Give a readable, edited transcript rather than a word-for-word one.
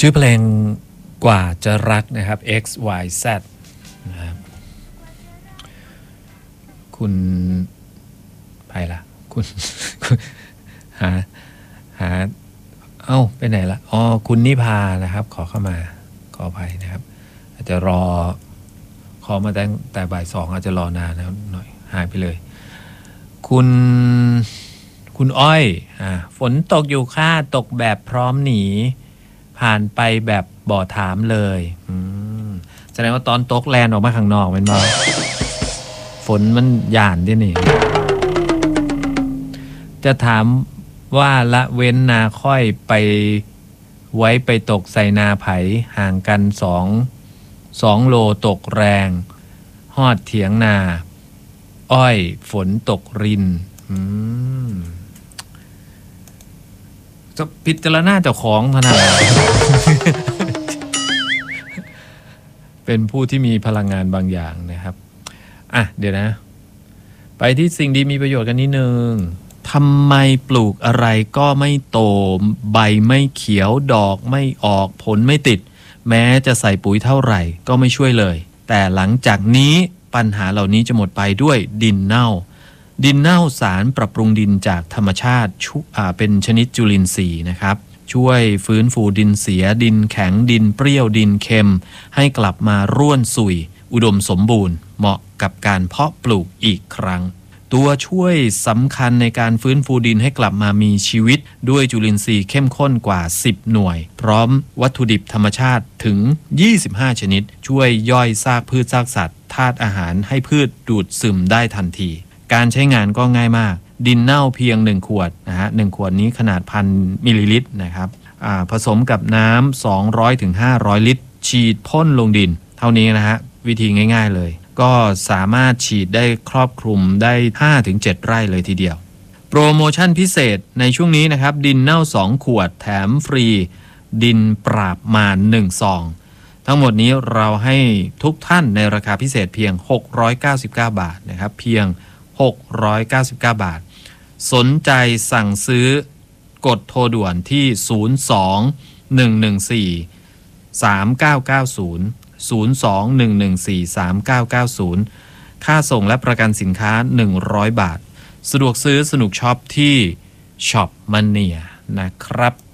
ชื่อเพลงกว่าจะรักนะครับ X Y Z นะครับคุณไปละคุณหาไปไหนละคุณนิพานะครับขอเข้ามาขออภัยนะครับอาจจะรอขอมาแต่บ่ายสองอาจจะรอนานนะครับหน่อยหายไปเลยคุณอ้อยฝนตกอยู่ค่ะตกแบบพร้อมหนีผ่านไปแบบบ่ถามเลยแสดงว่าตอนตกแลนออกมาข้างนอกเป็นบ่ฝนมันหย่านดินี่จะถามว่าละเว้นนาค่อยไปไว้ไปตกใส่นาไผห่างกัน2 โลตกแรงฮอดเถียงนาอ้อยฝนตกรินจะพิจารณาเจ้าของขนาดเป็นผู้ที่มีพลังงานบางอย่างนะครับเดี๋ยวนะไปที่สิ่งดีมีประโยชน์กันนิดนึงทำไมปลูกอะไรก็ไม่โตใบไม่เขียวดอกไม่ออกผลไม่ติดแม้จะใส่ปุ๋ยเท่าไหร่ก็ไม่ช่วยเลยแต่หลังจากนี้ปัญหาเหล่านี้จะหมดไปด้วยดินเน่าสารปรับปรุงดินจากธรรมชาติเป็นชนิดจุลินทรีย์นะครับช่วยฟื้นฟูดินเสียดินแข็งดินเปรี้ยวดินเค็มให้กลับมาร่วนสุยอุดมสมบูรณ์เหมาะกับการเพาะปลูกอีกครั้งตัวช่วยสำคัญในการฟื้นฟูดินให้กลับมามีชีวิตด้วยจุลินทรีย์เข้มข้นกว่า10 หน่วยพร้อมวัตถุดิบธรรมชาติถึง25 ชนิดช่วยย่อยซากพืชซากสัตว์ธาตุอาหารให้พืชดูดซึมได้ทันทีการใช้งานก็ง่ายมากดินเน่าเพียง1 ขวดนะฮะ1 ขวดนี้ขนาด1,000 มิลลิลิตรนะครับผสมกับน้ำ200 ถึง 500 ลิตรฉีดพ่นลงดินเท่านี้นะฮะวิธีง่ายๆเลยก็สามารถฉีดได้ครอบคลุมได้ 5-7 ไร่เลยทีเดียวโปรโมชั่นพิเศษในช่วงนี้นะครับดินเน่า2 ขวดแถมฟรีดินปราบมาร1 ซองทั้งหมดนี้เราให้ทุกท่านในราคาพิเศษเพียง699 บาทนะครับเพียง699 บาทสนใจสั่งซื้อกดโทรด่วนที่02-114-3990 02-114-3990 ค่าส่งและประกันสินค้า100 บาทสะดวกซื้อสนุกช็อปที่ช็อปมเนียนะครับ